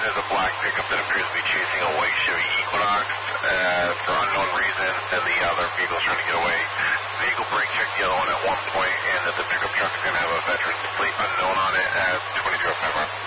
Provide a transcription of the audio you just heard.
there's a black pickup that appears to be chasing a white Chevy Equinox for unknown reason, and the other vehicle's trying to get away. Vehicle brake checked the other one at one point, and that the pickup truck's going to have a veteran's plate unknown on it at 2005.